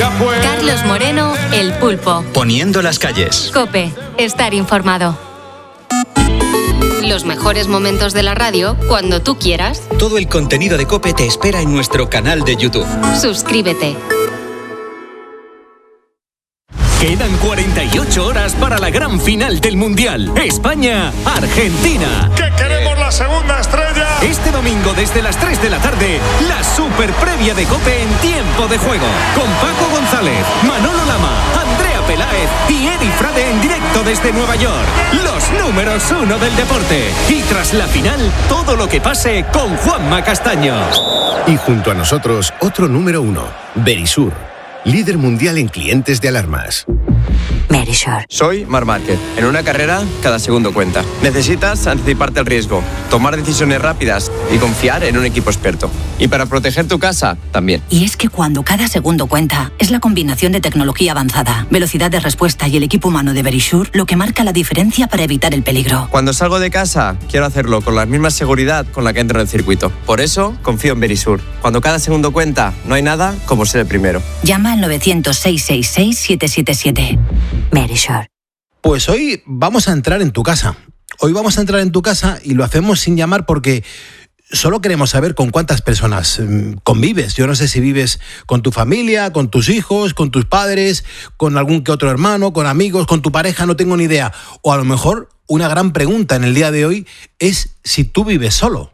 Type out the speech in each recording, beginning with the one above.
Carlos Moreno, El Pulpo. Poniendo las calles. COPE. Estar informado. Los mejores momentos de la radio cuando tú quieras. Todo el contenido de COPE te espera en nuestro canal de YouTube. Suscríbete. Quedan 48 horas para la gran final del Mundial. España-Argentina. ¡Que queremos la segunda estrella! Este domingo desde las 3 de la tarde, la super previa de COPE en tiempo de juego. Con Paco González, Manolo Lama, Andrea Peláez y Edi Frade en directo desde Nueva York. Los números 1 del deporte. Y tras la final, todo lo que pase con Juanma Castaño. Y junto a nosotros, otro número 1, Verisur. Líder mundial en clientes de alarmas. Verisur. Soy Marc Márquez. En una carrera, cada segundo cuenta. Necesitas anticiparte al riesgo, tomar decisiones rápidas y confiar en un equipo experto. Y para proteger tu casa, también. Y es que cuando cada segundo cuenta, es la combinación de tecnología avanzada, velocidad de respuesta y el equipo humano de Verisur lo que marca la diferencia para evitar el peligro. Cuando salgo de casa, quiero hacerlo con la misma seguridad con la que entro en el circuito. Por eso, confío en Verisur. Cuando cada segundo cuenta, no hay nada como ser el primero. Llama al 900-666-777. Verisur. Pues hoy vamos a entrar en tu casa. Hoy vamos a entrar en tu casa y lo hacemos sin llamar porque solo queremos saber con cuántas personas convives. Yo no sé si vives con tu familia, con tus hijos, con tus padres, con algún que otro hermano, con amigos, con tu pareja, no tengo ni idea. O a lo mejor una gran pregunta en el día de hoy es si tú vives solo.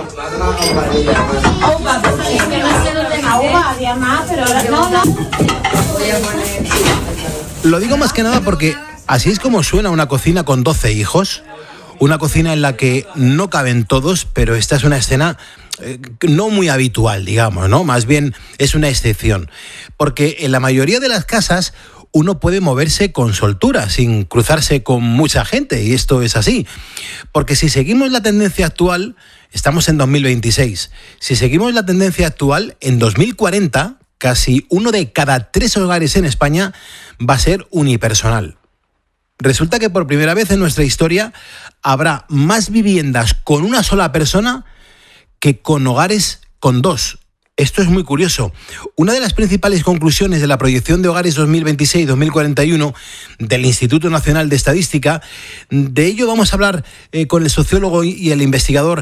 Lo digo más que nada porque así es como suena una cocina con 12 hijos. Una cocina en la que no caben todos, pero esta es una escena no muy habitual, digamos, ¿no? Más bien es una excepción. Porque en la mayoría de las casas uno puede moverse con soltura, sin cruzarse con mucha gente, y esto es así. Porque si seguimos la tendencia actual, estamos en 2026, si seguimos la tendencia actual, en 2040, casi 1 de cada 3 hogares en España va a ser unipersonal. Resulta que por primera vez en nuestra historia habrá más viviendas con una sola persona que con hogares con 2. Esto es muy curioso. Una de las principales conclusiones de la proyección de hogares 2026-2041 del Instituto Nacional de Estadística, de ello vamos a hablar con el sociólogo y el investigador